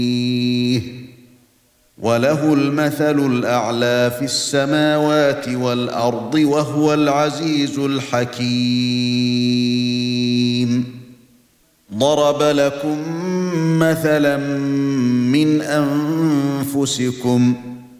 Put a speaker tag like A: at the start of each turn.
A: وله المثل الأعلى في السماوات والأرض وهو العزيز الحكيم ضرب لكم مثلا من أنفسكم